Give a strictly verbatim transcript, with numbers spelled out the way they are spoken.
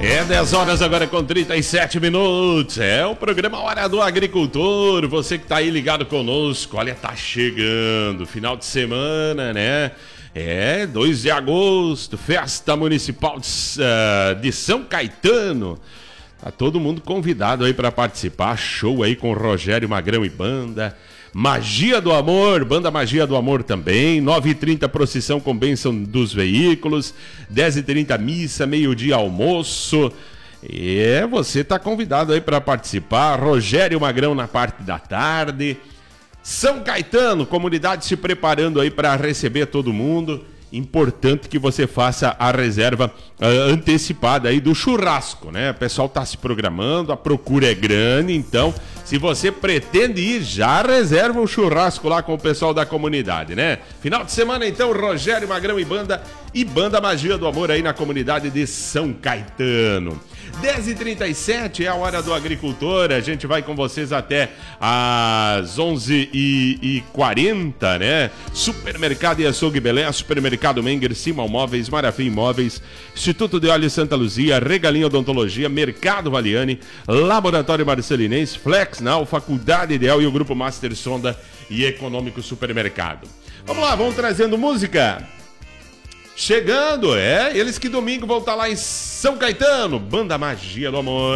É dez horas agora com trinta e sete minutos. É o programa Hora do Agricultor. Você que tá aí ligado conosco. Olha, tá chegando. Final de semana, né? É, dois de agosto. Festa Municipal de, uh, de São Caetano. Tá todo mundo convidado aí para participar. Show aí com Rogério Magrão e banda. Magia do Amor, banda Magia do Amor também. nove e trinta procissão com bênção dos veículos. dez e trinta missa, meio-dia almoço. E é, você tá convidado aí para participar. Rogério Magrão na parte da tarde. São Caetano, comunidade se preparando aí para receber todo mundo. Importante que você faça a reserva uh, antecipada aí do churrasco, né? O pessoal tá se programando, a procura é grande, então se você pretende ir, já reserva o churrasco lá com o pessoal da comunidade, né? Final de semana então, Rogério Magrão e banda e banda Magia do Amor aí na comunidade de São Caetano. dez e trinta e sete é a hora do agricultor, a gente vai com vocês até às onze e quarenta, né? Supermercado e Açougue Belém, Supermercado Menger, Simal Móveis, Marafim Imóveis, Instituto de Olhos Santa Luzia, Regalinha Odontologia, Mercado Valiani, Laboratório Marcelinense, Flex Now, Faculdade Ideal e o Grupo Master Sonda e Econômico Supermercado. Vamos lá, vamos trazendo música. Chegando, é, eles que domingo vão estar lá em São Caetano, banda Magia do Amor.